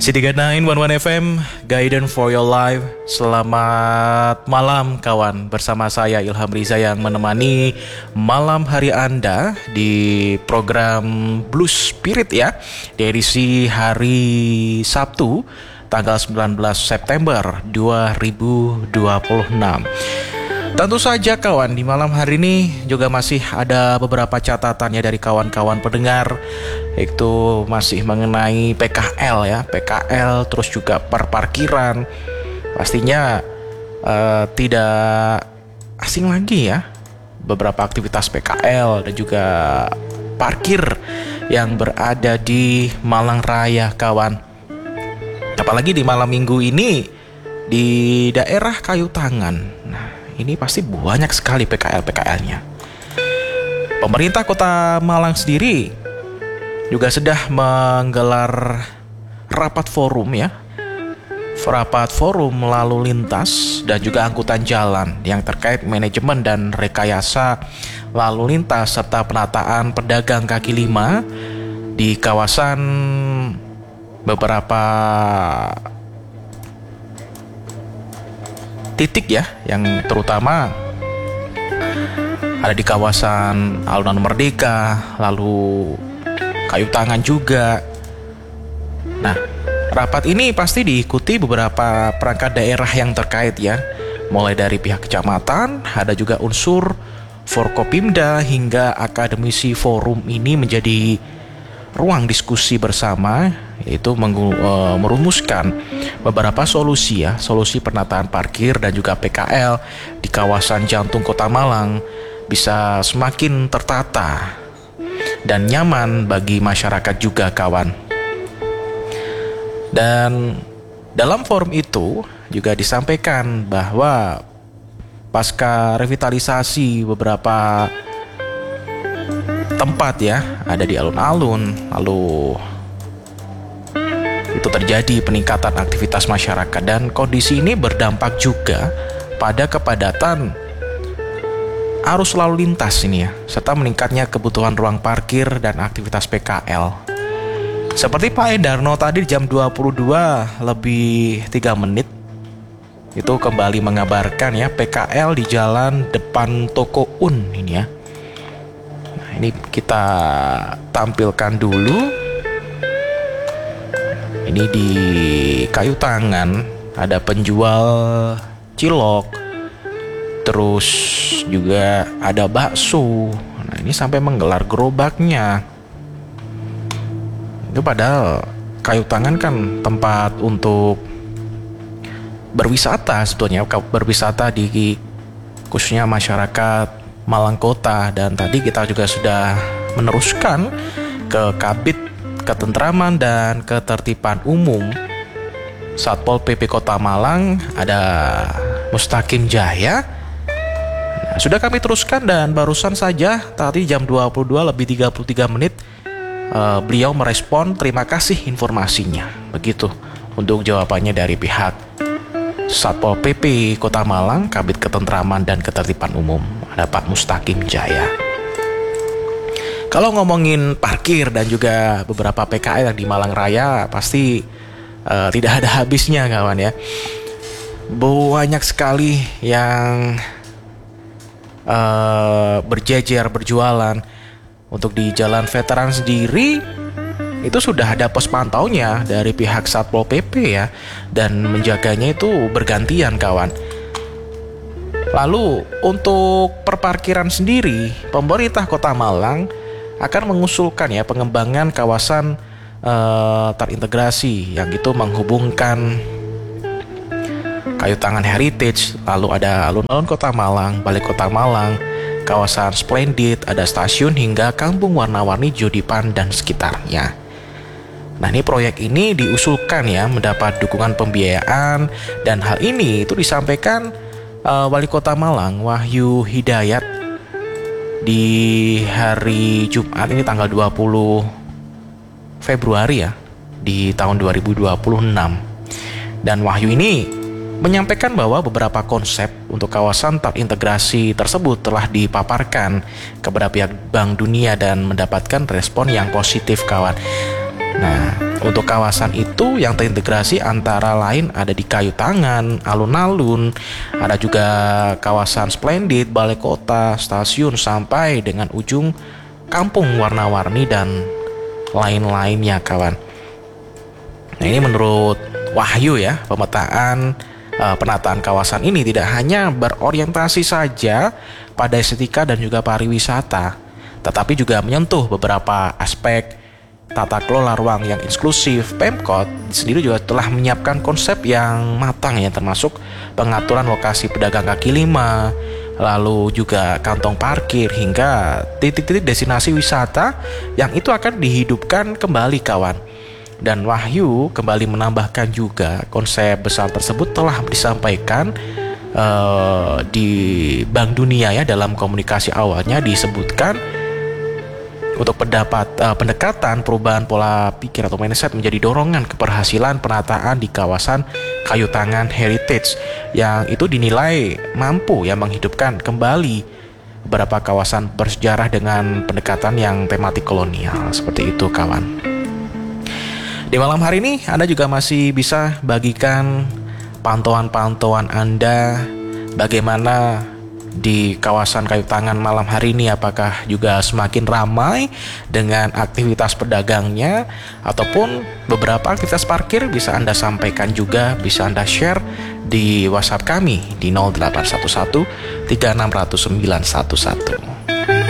103.9 FM, Guidance for Your Life. Selamat malam kawan, bersama saya Ilham Riza yang menemani malam hari Anda di program Blues Spirit ya, di edisi hari Sabtu tanggal 19 September 2026. Tentu saja kawan, di malam hari ini juga masih ada beberapa catatannya dari kawan-kawan pendengar, yaitu masih mengenai PKL ya, PKL terus juga perparkiran. Pastinya tidak asing lagi ya, beberapa aktivitas PKL dan juga parkir yang berada di Malang Raya kawan. Apalagi di malam minggu ini di daerah Kayu Tangan. Nah, ini pasti banyak sekali PKL-PKL-nya. Pemerintah Kota Malang sendiri juga sudah menggelar rapat forum ya. Rapat forum lalu lintas dan juga angkutan jalan yang terkait manajemen dan rekayasa lalu lintas serta penataan pedagang kaki lima di kawasan beberapa titik ya, yang terutama ada di kawasan Alun-Alun Merdeka, lalu Kayu Tangan juga. Nah, rapat ini pasti diikuti beberapa perangkat daerah yang terkait ya, mulai dari pihak kecamatan, ada juga unsur Forkopimda hingga akademisi forum ini menjadi ruang diskusi bersama, yaitu merumuskan beberapa solusi ya, solusi penataan parkir dan juga PKL di kawasan jantung Kota Malang bisa semakin tertata dan nyaman bagi masyarakat juga kawan. Dan dalam forum itu juga disampaikan bahwa pasca revitalisasi beberapa tempat ya, ada di alun-alun, lalu itu terjadi peningkatan aktivitas masyarakat, dan kondisi ini berdampak juga pada kepadatan arus lalu lintas ini ya, serta meningkatnya kebutuhan ruang parkir dan aktivitas PKL. Seperti Pak Endarno tadi jam 22 lebih 3 menit itu kembali mengabarkan ya, PKL di jalan depan toko UN ini ya. Nah, ini kita tampilkan dulu. Ini di Kayu Tangan ada penjual cilok, terus juga ada bakso. Nah, ini sampai menggelar gerobaknya. Itu padahal Kayu Tangan kan tempat untuk berwisata sebetulnya, berwisata di khususnya masyarakat Malang Kota. Dan tadi kita juga sudah meneruskan ke Kabid Ketentraman dan Ketertiban Umum Satpol PP Kota Malang, ada Mustaqim Jaya. Nah, sudah kami teruskan, dan barusan saja tadi jam 22 lebih 33 menit beliau merespon terima kasih informasinya. Begitu untuk jawabannya dari pihak Satpol PP Kota Malang, Kabid Ketentraman dan Ketertiban Umum, ada Pak Mustaqim Jaya. Kalau ngomongin parkir dan juga beberapa PKL yang di Malang Raya, pasti tidak ada habisnya kawan ya. Banyak sekali yang berjejer berjualan. Untuk di Jalan Veteran sendiri itu sudah ada pos pantaunya dari pihak Satpol PP ya, dan menjaganya itu bergantian kawan. Lalu untuk perparkiran sendiri, pemerintah Kota Malang akan mengusulkan ya pengembangan kawasan terintegrasi yang itu menghubungkan Kayu Tangan Heritage, lalu ada alun-alun Kota Malang, Balai Kota Malang, kawasan Splendid, ada stasiun hingga Kampung Warna-Warni Jodipan dan sekitarnya. Nah, ini proyek ini diusulkan ya mendapat dukungan pembiayaan, dan hal ini itu disampaikan Wali Kota Malang Wahyu Hidayat di hari Jumat ini tanggal 20 Februari ya, di tahun 2026. Dan Wahyu ini menyampaikan bahwa beberapa konsep untuk kawasan terintegrasi tersebut telah dipaparkan kepada pihak Bank Dunia dan mendapatkan respon yang positif kawan. Nah, Untuk kawasan itu yang terintegrasi antara lain ada di Kayu Tangan, Alun-Alun, ada juga kawasan Splendid, Balai Kota, stasiun, sampai dengan ujung kampung warna-warni dan lain-lainnya kawan. Nah ini menurut Wahyu ya, penataan kawasan ini tidak hanya berorientasi saja pada estetika dan juga pariwisata, tetapi juga menyentuh beberapa aspek tata kelola ruang yang inklusif. Pemkot sendiri juga telah menyiapkan konsep yang matang ya, termasuk pengaturan lokasi pedagang kaki lima, lalu juga kantong parkir, hingga titik-titik destinasi wisata yang itu akan dihidupkan kembali kawan. Dan Wahyu kembali menambahkan juga konsep besar tersebut telah disampaikan di Bank Dunia ya. Dalam komunikasi awalnya disebutkan untuk pendekatan perubahan pola pikir atau mindset menjadi dorongan keberhasilan penataan di kawasan Kayu Tangan Heritage, yang itu dinilai mampu ya menghidupkan kembali beberapa kawasan bersejarah dengan pendekatan yang tematik kolonial. Seperti itu kawan. Di malam hari ini Anda juga masih bisa bagikan pantauan-pantauan Anda bagaimana di kawasan Kayu Tangan malam hari ini. Apakah juga semakin ramai dengan aktivitas pedagangnya, ataupun beberapa aktivitas parkir? Bisa Anda sampaikan juga, bisa Anda share di WhatsApp kami di 0811 360911.